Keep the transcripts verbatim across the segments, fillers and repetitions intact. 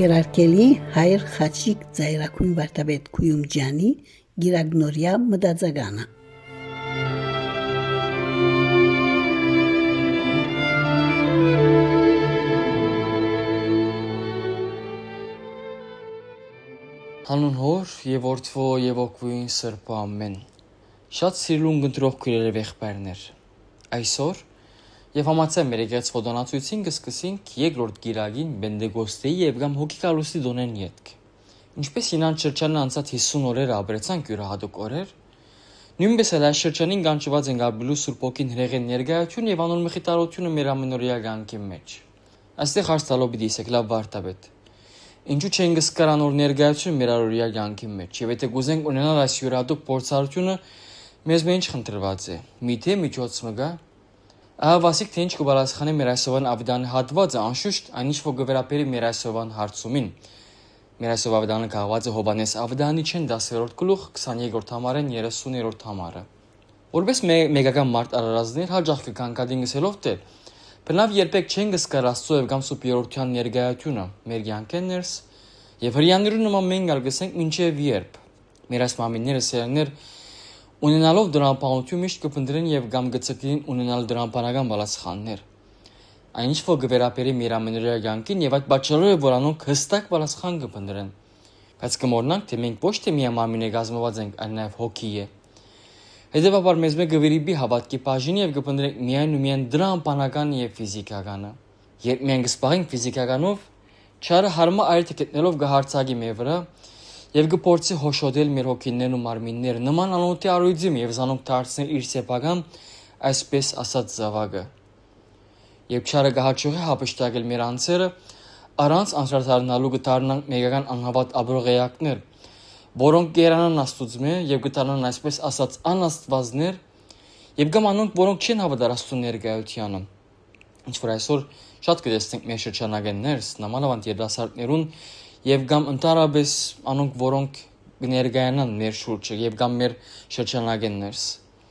Թանկերարկելի հայր խաչիկ ծայրակույն վարտաբեդ Քույումջյանի գիրագնորյա մտածագանը։ Հանուն հոր եւ որդվո եւ օգուին սրբո ամեն։ Շատ սիրուն գնդրող քույրեր եղբայրներ։ Այսօր եւ համացա մեր եկեղեցու ոտանացույցին կսկսենք երկրորդ գիրագին Բենդեգոստեի եւ գամ հոգիկալուսի դոնեն յետք։ Ինչպես ինան շրջանը անցած հիսուն օրեր ապրեցանք յուրահատուկ օրեր, նույնպես էլ այս շրջանին կանչված են Գաբրիել Սուրբ Օքին հրեղեն ներկայություն եւ անոր մխիթարությունը մեր ամենօրյա կյանքի մեջ։ Այստեղ հարց տալով պիտի իսեք լավ վարտաբեդ։ Ինչու չենք զգար անոր ներկայություն մեր առօրյա կյանքի մեջ, եւ եթե կուզենք ունենալ այս յուրահատուկ փորձառությունը, մեզ մեջ խնդրված է։ Միթե միջոց մգա։ Ահա վասիկ թե ինչ կբալասխանի մեր այսօրվան ավդանի հատվածը, անշուշտ այնիշ որ գվերապերի մեր այսօրվան հարցումին։ Մեր այսօր ավդանը կահված է Հովանես ավդանի չեն դասերորդ գլուխ քսաներորդ համարեն երեսուներորդ համարը։ Որպես մեգական մարդ արարածներ հաջող կկանկադին գսելով թե բնավ երբեք չեն գսկար Աստծո եւ կամ Սուրբ Երրորդյան ներկայությունը մեր կյանքներս եւ հрьяաներու նման մենք արգսենք մինչեւ երբ մեր այս մամիները սերներ ունենալով դրամապանություն միշտ կփնտրեն եւ կամ գծկին ունենալ դրամապանական բալասխաններ այնիշ որ գվերապերի մեր ամենօրյա կյանքին եւ այդ բաճարը որ անոնք հստակ բալասխան կփնտրեն բայց կմոռնանք թե մենք ոչ թե միայն մամինե գազմված ենք այլ նաեւ հոգի է Հետևաբար մեզ մեկ գվերիբի հավատքի բաժին եւ կփնտրենք միայն ու միայն դրամապանական եւ ֆիզիկականը երբ մենք սպաղենք ֆիզիկականով չարը հարմա այլ թեկնելով գահարցագի մեր վրա եւ կփորձի հոշոտել մեր հոգիներն ու մարմինները նման անոթի արույցում եւ զանոնք դարձնել իր սեփական այսպես ասած զավակը Երբ չարը գահաճողի հապշտակել մեր անձերը առանց անսարդարնալու կդառնանք մեգական անհավատ աբրողեակներ որոնք գերանան աստուծմե եւ գտանան այսպես ասած անաստվածներ եւ կամ անոնք որոնք չեն հավատար Աստծո ներկայությանը ինչ որ այսօր շատ կտեսնենք մեր շրջանագեններս նամանավանդ երդասարտներուն եւ կամ ընդհանրապես անոնք որոնք կներկայանան մեր շուրջը եւ կամ մեր շրջանագեններս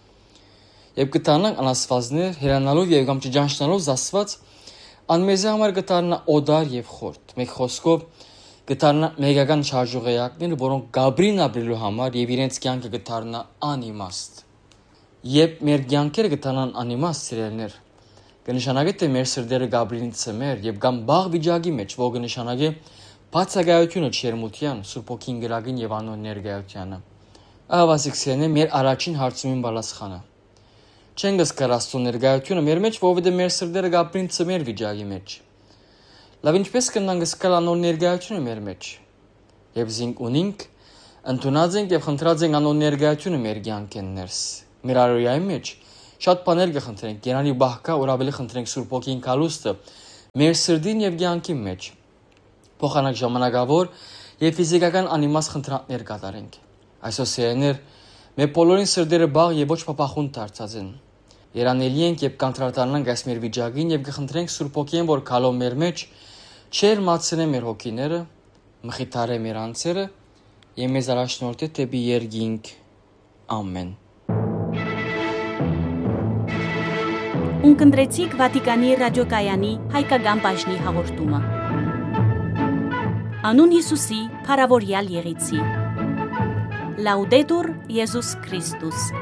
եւ գտանանք անաստվածներ հերանալով եւ կամ ճանչնալով զասված անմեզի համար գտանա օդար եւ խորտ մեկ խոսքով գտարնա մեգական շարժողեակներ, որոնք Գաբրին ապրելու համար եւ իրենց կյանքը գտարնա անիմաստ։ Երբ մեր կյանքերը գտանան անիմաստ սիրելներ, կնշանակի թե մեր սրտերը Գաբրին ծմեր եւ կամ բաղ վիճակի մեջ, որ կնշանակի բացակայությունը չերմության, Սուրբ Օքին գրագին եւ անոն ներկայությանը։ Ահավասիկսենը մեր առաջին հարցումին բալասխանը։ Չենք զգար Աստծո ներկայությունը մեր մեջ, որովհետեւ մեր սրտերը Գաբրին ծմեր վիճակի մեջ։ Լավ ինչպես կնանք սկալ անոր ներկայությունը մեր մեջ եւ զինք ունենք ընդունած ենք եւ խնդրած ենք անոր ներկայությունը մեր կյանքներս մեր առօրյայի մեջ շատ բաներ կխնդրենք գենանի բահկա որ ավելի խնդրենք Սուրբ Օքին կալուստը մեր սրդին եւ կյանքի մեջ փոխանակ ժամանակավոր եւ ֆիզիկական անիմաց խնդրանքներ կատարենք այսօր սերներ մեր բոլորին սրդերը բաղ եւ ոչ փափախուն դարձած են երանելի ենք եւ կանտրատանանք այս մեր վիճակին եւ կխնդրենք Սուրբ Օքին որ կալով մեր մեջ Չեր մացնե մեր հոգիները, մխիթարե մեր անձերը եւ մեզ առաջնորդե դեպի երկինք։ Ամեն։ Ունկնդրեցիք Վատիկանի ռադիոկայանի հայկական բաժնի հաղորդումը։ Անուն Հիսուսի, փառավորյալ եղեցի։ Լաուդետուր Եզուս Քրիստոս։